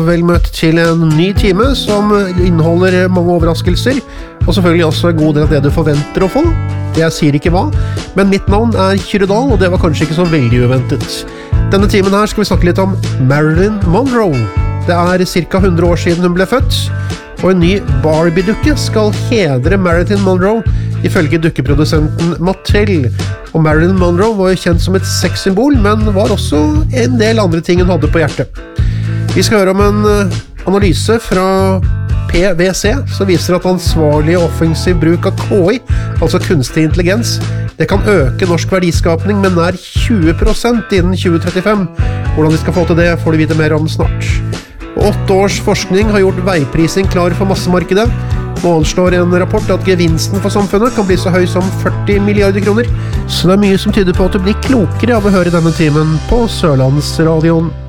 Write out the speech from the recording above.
vel møtt til en ny time som inneholder mange overraskelser, og selvfølgelig også en god del av det du forventer å få. Jeg sier ikke hva, men mitt navn Kyrre Dahl, og det var kanskje ikke så veldig uventet. Denne timen her skal vi snakke litt om Marilyn Monroe. Det cirka 100 år siden hun ble født, og en ny Barbie-dukke skal hedre Marilyn Monroe, ifølge dukkeprodusenten Mattel. Og Marilyn Monroe var jo kjent som et sexsymbol, men var også en del andre ting hun hadde på hjertet. Vi skal høre om en analyse fra PwC, som viser at ansvarlig og offensiv bruk av KI, altså kunstig intelligens, det kan øke norsk verdiskapning med nær 20% innen 2035. Hvordan de skal få til det, får du vite mer om snart. Og 8 års forskning har gjort veiprising klar for massemarkedet. Nå anslår en rapport at gevinsten for samfunnet kan bli så høy som 40 milliarder kroner. Så det mye som tyder på at du blir klokere av å høre denne timen på Sørlandsradioen.